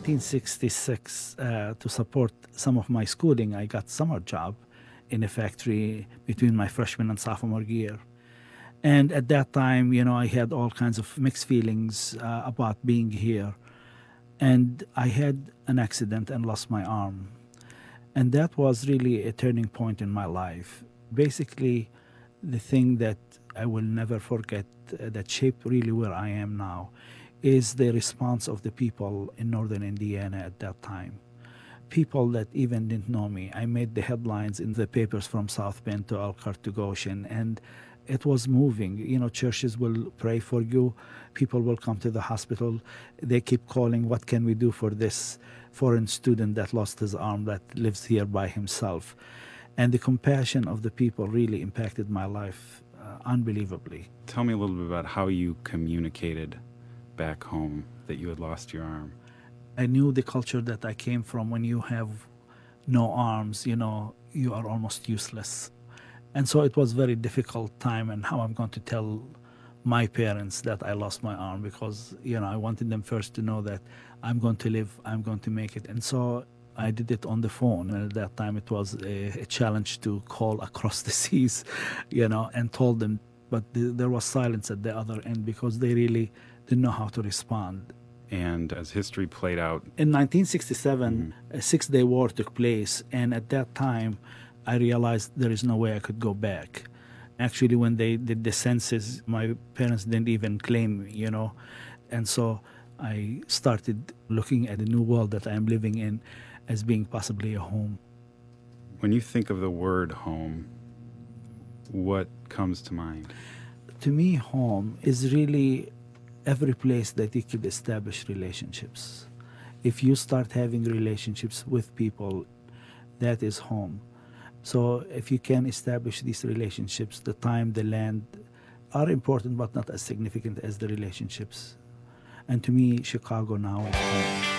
1966, to support some of my schooling, I got summer job in a factory between my freshman and sophomore year. And at that time, I had all kinds of mixed feelings about being here. And I had an accident and lost my arm. And that was really a turning point in my life. Basically, the thing that I will never forget that shaped really where I am now is the response of the people in northern Indiana at that time. People that even didn't know me. I made the headlines in the papers from South Bend to Elkhart to Goshen, and it was moving. Churches will pray for you. People will come to the hospital. They keep calling, what can we do for this foreign student that lost his arm, that lives here by himself? And the compassion of the people really impacted my life unbelievably. Tell me a little bit about how you communicated back home that you had lost your arm. I knew the culture that I came from. When you have no arms, you are almost useless. And so it was very difficult time, and how I'm going to tell my parents that I lost my arm, because, I wanted them first to know that I'm going to live, I'm going to make it. And so I did it on the phone. And at that time, it was a challenge to call across the seas, and told them. But there was silence at the other end because they really didn't know how to respond. And as history played out, in 1967, a 6-day war took place. And at that time, I realized there is no way I could go back. Actually, when they did the census, my parents didn't even claim me, And so I started looking at the new world that I am living in as being possibly a home. When you think of the word home, what comes to mind? To me, home is really every place that you could establish relationships. If you start having relationships with people, that is home. So if you can establish these relationships, the time, the land are important, but not as significant as the relationships. And to me, Chicago now is home.